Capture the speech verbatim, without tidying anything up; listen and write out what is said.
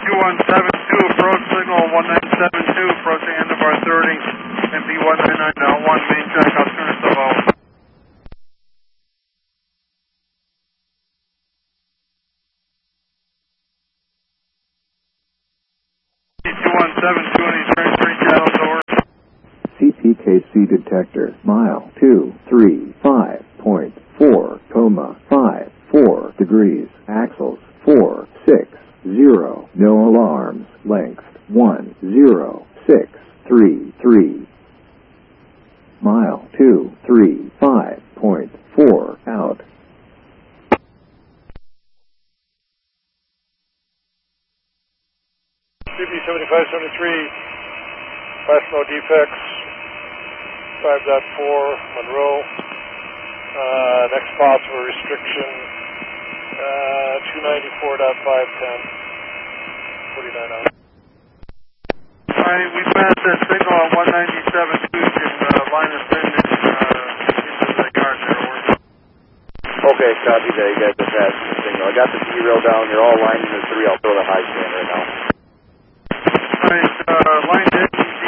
two one seven two, approach signal one nine seven two, approaching end of our thirty, M P one nine nine L one, main track, alternative out. two one seven two, any transferring channel door. C P K C detector, mile two three five point four, coma five four degrees, axles four six zero, no alarms, length one zero six three three, mile two three five point four, out. C P seventy-five seventy-three, flash no defects, five point four, Monroe, uh, next possible restriction, uh, two ninety-four point five ten, forty-nine out. Alright, we passed that signal on one ninety-seven two, can uh, line us in and, uh, into the yard there, over. Okay, copy that, you guys have passed the signal. I got the T rail down, you're all lined in the three, I'll throw the high stand right now. Alright, uh, line in.